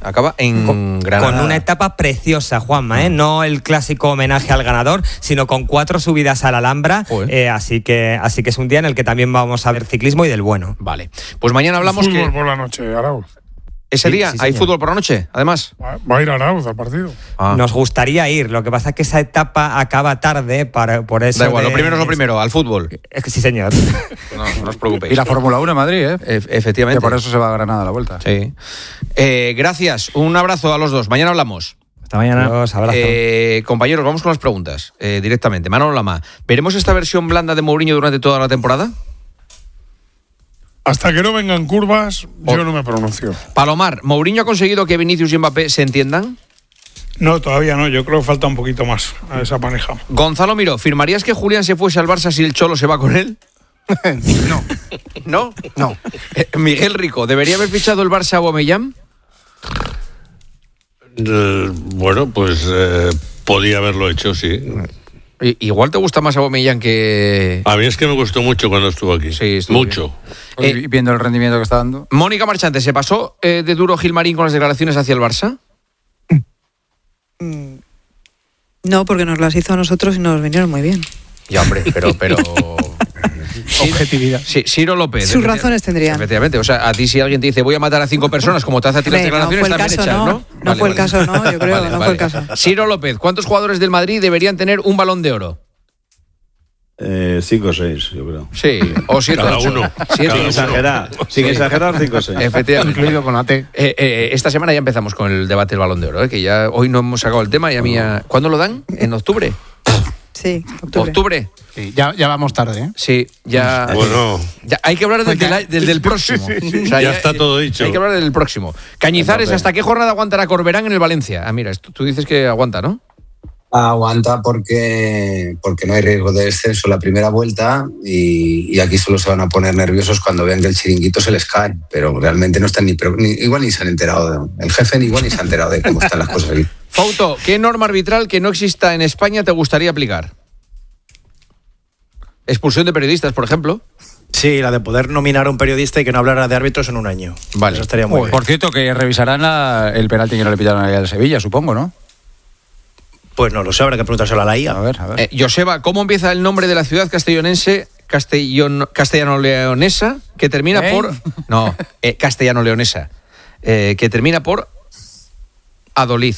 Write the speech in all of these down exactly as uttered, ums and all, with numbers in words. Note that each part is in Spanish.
Acaba en con, Granada. Con una etapa preciosa, Juanma, ¿eh? No el clásico homenaje al ganador, sino con cuatro subidas a la Alhambra. Eh, así que así que es un día en el que también vamos a ver ciclismo y del bueno. Vale. Pues mañana hablamos fútbol que... por la noche, Arauz. Ese sí, día sí, hay señor. fútbol por la noche, además. Va, va a ir Arauz al partido. Ah. Nos gustaría ir, lo que pasa es que esa etapa acaba tarde para, por eso. Da igual, de... lo primero es lo primero, al fútbol. Es que sí, señor. No, no os preocupéis. Y la Fórmula uno en Madrid, ¿eh? E- efectivamente. Que por eso se va a Granada a la vuelta. Sí. Eh, gracias, un abrazo a los dos. Mañana hablamos. Hasta mañana. Adiós, abrazo. Eh, compañeros, vamos con las preguntas eh, directamente. Manolo Lama, ¿veremos esta versión blanda de Mourinho durante toda la temporada? Hasta que no vengan curvas, oh. yo no me pronuncio. Palomar, ¿Mourinho ha conseguido que Vinicius y Mbappé se entiendan? No, todavía no. Yo creo que falta un poquito más a esa pareja. Gonzalo Miró, ¿firmarías que Julián se fuese al Barça si el Cholo se va con él? No. ¿No? No. Eh, Miguel Rico, ¿debería haber fichado el Barça a Aubameyang? Uh, bueno, pues eh, podía haberlo hecho, sí. I- igual te gusta más Aubameyang que... A mí es que me gustó mucho cuando estuvo aquí. Sí, estuvo mucho. Eh, Y viendo el rendimiento que está dando. Mónica Marchante, ¿se pasó eh, de duro Gilmarín con las declaraciones hacia el Barça? No, porque nos las hizo a nosotros y nos vinieron muy bien. Ya, hombre, pero... pero... Objetividad. Sí, Ciro López. Sus razones tendrían. Efectivamente, o sea, a ti si alguien te dice voy a matar a cinco personas como te hace a ti las Hombre, no declaraciones, fue el también caso, echas, ¿no? ¿no? No fue el caso, no, yo creo, no fue el caso. Ciro López, ¿cuántos jugadores del Madrid deberían tener un Balón de Oro? Eh, cinco o seis, yo creo. Sí, o siete Cada ocho. uno. Siete, Cada Sin uno. exagerar, sin Sí. exagerar, cinco o seis. Efectivamente. Incluido con A T. Eh, eh, esta semana ya empezamos con el debate del Balón de Oro, ¿eh? Que ya hoy no hemos sacado el tema y a mí ya... ¿Cuándo lo dan? ¿En octubre? Sí, octubre. ¿Octubre? Sí, ya, ya vamos tarde, ¿eh? Sí, ya... Bueno, ya hay que hablar del, del, del, del próximo. O sea, ya está todo dicho. Hay que hablar del próximo. Cañizares, Entonces- ¿hasta qué jornada aguantará Corberán en el Valencia? Ah, mira, esto, tú dices que aguanta, ¿no? Aguanta porque, porque no hay riesgo de descenso la primera vuelta y, y aquí solo se van a poner nerviosos cuando vean que el chiringuito se les cae, pero realmente no están ni, ni igual ni se han enterado, de, el jefe ni igual ni se ha enterado de cómo están las cosas aquí. Fauto, ¿qué norma arbitral que no exista en España te gustaría aplicar? Expulsión de periodistas, por ejemplo. Sí, la de poder nominar a un periodista y que no hablara de árbitros en un año. Vale. Eso estaría muy bien. Por cierto, que revisarán la- el penalti que no le pitaron al Sevilla, supongo, ¿no? Pues no lo sé, habrá que preguntárselo a la I A. A ver, a ver. Eh, Joseba, ¿cómo empieza el nombre de la ciudad castellonense, castellon, castellano-leonesa, que termina ¿Eh? por... No, eh, castellano-leonesa, eh, que termina por Adolid.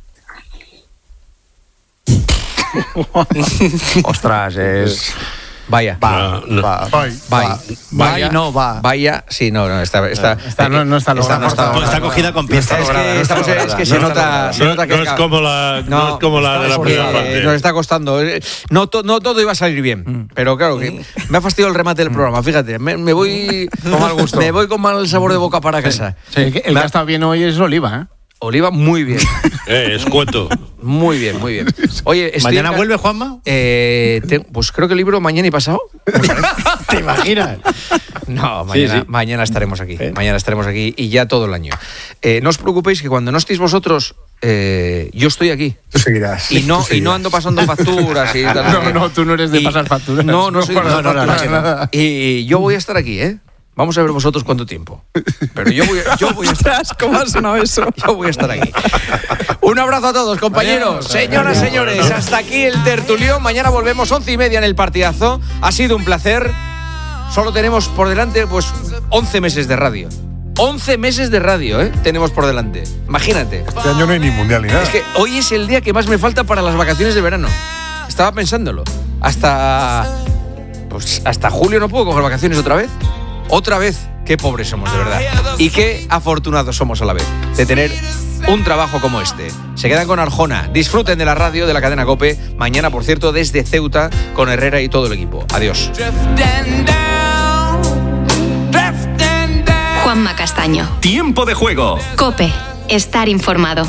Ostras, es... Vaya. Va, No, no. va, Bye. Vaya. Vaya, no, va. Vaya, sí, no, no, está... está, Está- no- no está lograda. no está, Pues está cogida con piezas. Es que, estamos- es que se No nota, se No, nota que no es como la, no, es como la de la porque, primera eh, parte. nos está costando. Eh, No, to- no todo iba a salir bien, pero claro que me ha fastidiado el remate del programa. Fíjate, me, me voy Con mal gusto. me voy con mal sabor de boca para casa. Sí, el que, el que ha estado bien hoy es Oliva, ¿eh? Oliva, muy bien, Eh, escueto. muy bien, muy bien. Oye, estoy ¿Mañana en- vuelve, Juanma? Eh, te- pues creo que el libro mañana y pasado. ¿Te imaginas? No, mañana, Sí, sí. mañana estaremos aquí. ¿Eh? Mañana estaremos aquí y ya todo el año. Eh, no os preocupéis que cuando no estéis vosotros, eh, yo estoy aquí. Tú seguirás. Y no, y no ando pasando facturas y tal. No, no, tú no eres de pasar facturas. No, no soy de No, pasar no, no, facturas. no, no, no. Y yo voy a estar aquí, ¿eh? Vamos a ver vosotros cuánto tiempo. Pero yo voy, yo voy a estar, Ostras, ¿cómo ha sonado eso? yo voy a estar aquí. Un abrazo a todos, compañeros. Señoras, señores, hasta aquí el tertulión. Mañana volvemos once y media en el partidazo. Ha sido un placer. Solo tenemos por delante, pues, once meses de radio. once meses de radio, ¿eh? Tenemos por delante. Imagínate. Este año no hay ni mundial ni nada. Es que hoy es el día que más me falta para las vacaciones de verano. Estaba pensándolo. Hasta... Pues hasta julio no puedo coger vacaciones otra vez. Otra vez. Qué pobres somos, de verdad. Y qué afortunados somos a la vez de tener un trabajo como este. Se quedan con Arjona. Disfruten de la radio de la cadena COPE. Mañana, por cierto, desde Ceuta con Herrera y todo el equipo. Adiós. Juanma Castaño. Tiempo de juego. COPE. Estar informado.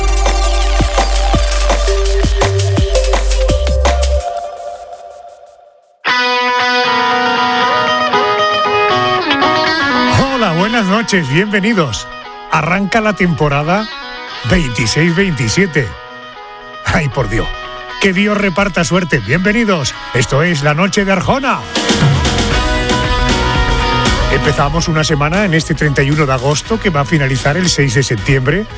Hola, buenas noches, bienvenidos. Arranca la temporada veintiséis veintisiete. Ay, por Dios. Que Dios reparta suerte. Bienvenidos. Esto es La Noche de Arjona. Empezamos una semana en este treinta y uno de agosto que va a finalizar el seis de septiembre.